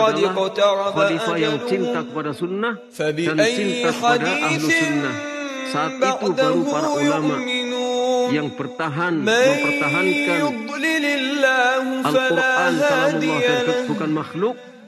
adalah khalifah yang cinta kepada sunnah dan cinta kepada ahlu sunnah. Saat itu baru para ulama yang mempertahankan Al-Quran kalamullah dan bukan makhluk